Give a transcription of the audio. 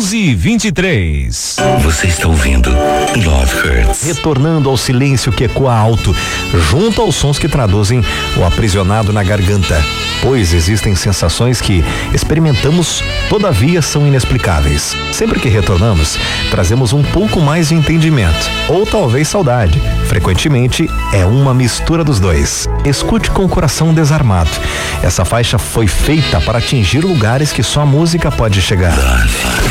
11:23. Você está ouvindo Love Hurts. Retornando ao silêncio que ecoa alto, junto aos sons que traduzem o aprisionado na garganta. Pois existem sensações que experimentamos, todavia são inexplicáveis. Sempre que retornamos, trazemos um pouco mais de entendimento, ou talvez saudade. Frequentemente, é uma mistura dos dois. Escute com o coração desarmado. Essa faixa foi feita para atingir lugares que só a música pode chegar.